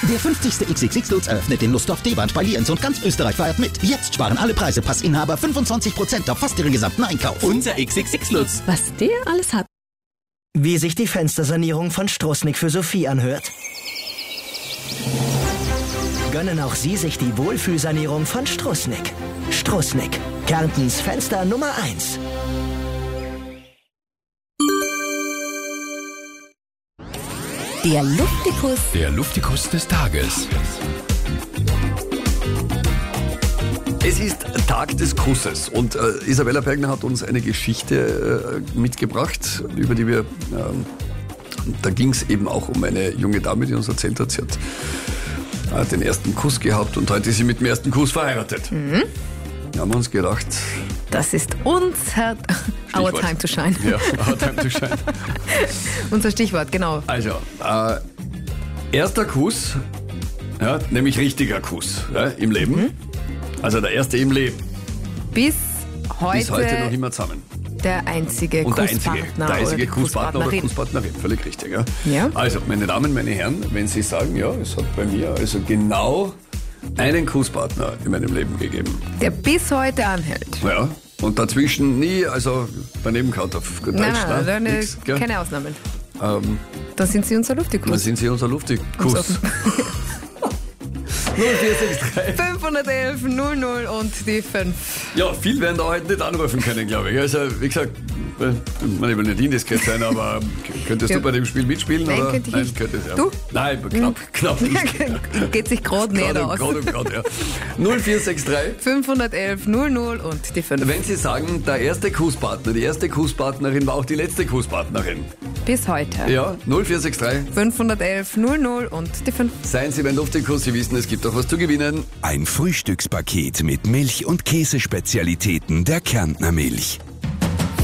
Der 50. XXX Lutz eröffnet den Lustdorf D-Bahn bei Lienz und ganz Österreich feiert mit. Jetzt sparen alle Preisepassinhaber 25% auf fast ihren gesamten Einkauf. Unser XXX Lutz. Was der alles hat. Wie sich die Fenstersanierung von Strussnick für Sophie anhört. Gönnen auch Sie sich die Wohlfühlsanierung von Strussnick. Strussnick, Kärntens Fenster Nummer 1. Der Luftikus. Der Luftikus des Tages. Es ist Tag des Kusses und Isabella Bergner hat uns eine Geschichte mitgebracht, über die wir, da ging es eben auch um eine junge Dame, die uns erzählt hat, sie hat den ersten Kuss gehabt und heute ist sie mit dem ersten Kuss verheiratet. Mhm. Da haben wir uns gedacht, das ist unser Our Time to Shine. Ja, Our Time to Shine. Unser Stichwort, genau. Also, erster Kuss, ja, nämlich richtiger Kuss im Leben. Mhm. Also der erste im Leben. Bis heute noch immer zusammen. Der einzige Kusspartner. Der einzige Kusspartner oder Kusspartnerin, völlig richtig. Ja? Ja. Also, meine Damen, meine Herren, wenn Sie sagen, ja, es hat bei mir also genau einen Kusspartner in meinem Leben gegeben. Der bis heute anhält. Ja, und dazwischen nie, also daneben kaut auf gut Deutsch. Nein, keine Ausnahmen. Dann sind Sie unser Luftikus. Dann sind Sie unser Luftikus. 0463 511 00 und die 5. Ja, viel werden da heute nicht anrufen können, glaube ich. Also, wie gesagt, ich will nicht indiskret sein, aber könntest du bei dem Spiel mitspielen? Nein, oder? könnte ich nicht. Könntest, ja. Du? Nein, knapp nicht. Geht sich gerade nicht aus. Gerade, ja. 0463 511 00 und die 5. Wenn Sie sagen, der erste Kusspartner, die erste Kusspartnerin war auch die letzte Kusspartnerin. Bis heute. Ja, 0463 511 00 und die 5. Seien Sie mein Luftikus, Sie wissen, es gibt auch was zu gewinnen. Ein Frühstückspaket mit Milch- und Käsespezialitäten der Kärntner Milch.